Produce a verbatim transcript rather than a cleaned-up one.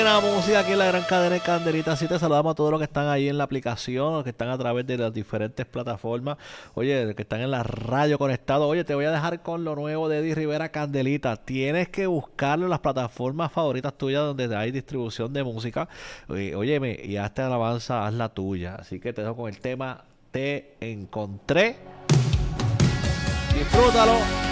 La música aquí en la gran cadena de Candelita. Así te saludamos a todos los que están ahí en la aplicación, los que están a través de las diferentes plataformas. Oye, los que están en la radio conectados. Oye, te voy a dejar con lo nuevo de Eddie Rivera, Candelita. Tienes que buscarlo en las plataformas favoritas tuyas donde hay distribución de música. Oye, óyeme, y hazte alabanza, haz la tuya. Así que te dejo con el tema Te Encontré. Disfrútalo.